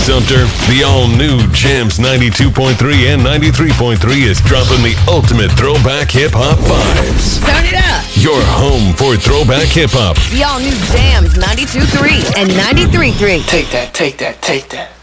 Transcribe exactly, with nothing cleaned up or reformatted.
Sumter, the all-new Jams ninety-two point three and ninety-three point three is dropping the ultimate throwback hip-hop vibes. Turn it up. Your home for throwback hip-hop. The all-new Jams ninety-two point three and ninety-three point three. Take that, take that, take that.